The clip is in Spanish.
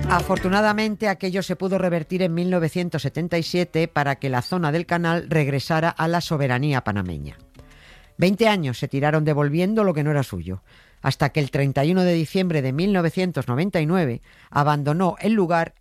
Afortunadamente, aquello se pudo revertir en 1977 para que la zona del canal regresara a la soberanía panameña. 20 años se tiraron devolviendo lo que no era suyo, hasta que el 31 de diciembre de 1999 abandonó el lugar